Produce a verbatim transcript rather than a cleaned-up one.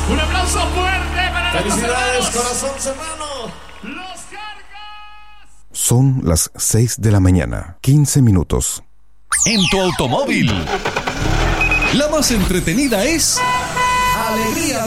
Un aplauso fuerte para felicidades, los corazón serrano. Los Cargas. Son las seis de la mañana, quince minutos. En tu automóvil, la más entretenida es Alegría